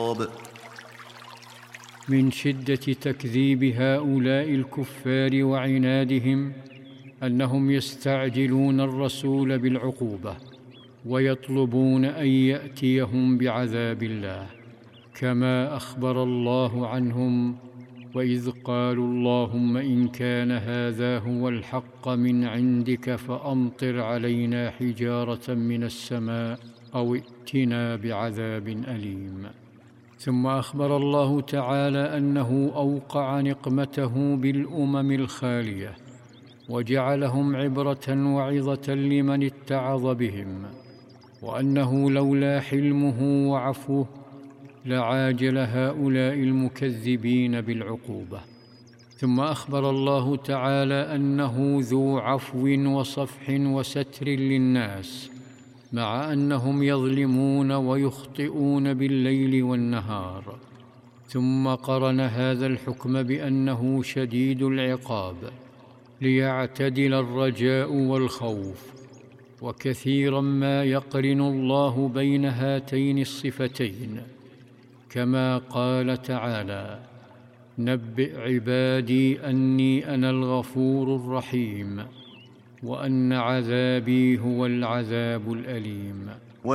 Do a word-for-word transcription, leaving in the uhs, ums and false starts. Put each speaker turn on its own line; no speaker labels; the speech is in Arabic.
من شدة تكذيب هؤلاء الكفار وعنادهم أنهم يستعجلون الرسول بالعقوبة ويطلبون أن يأتيهم بعذاب الله، كما أخبر الله عنهم: وإذ قالوا اللهم إن كان هذا هو الحق من عندك فأمطر علينا حجارة من السماء أو ائتنا بعذاب أليم. ثم أخبر الله تعالى أنه أوقع نقمته بالأمم الخالية وجعلهم عبرة وعظة لمن اتعظ بهم، وأنه لولا حلمه وعفوه لعاجل هؤلاء المكذبين بالعقوبة. ثم أخبر الله تعالى أنه ذو عفو وصفح وستر للناس، مع أنهم يظلمون ويخطئون بالليل والنهار. ثم قرن هذا الحكم بأنه شديد العقاب ليعتدل الرجاء والخوف. وكثيرا ما يقرن الله بين هاتين الصفتين، كما قال تعالى: نبئ عبادي أني أنا الغفور الرحيم وأن عذابي هو العذاب الأليم.